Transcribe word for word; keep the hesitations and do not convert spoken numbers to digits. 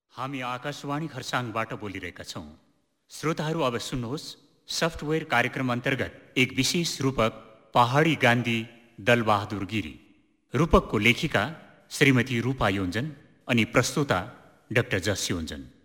हामी आकाशवाणी खरसाङबाट बोलिरहेका छौँ। श्रोताहरू अब सुन्नुहोस् सफ्टवेयर कार्यक्रम अन्तर्गत एक विशेष रूपक पहाडी गान्धी दलबहादुर गिरी। रूपकको लेखिका श्रीमती रूपा योञ्जन अनि प्रस्तुता डाक्टर जस योञ्जन।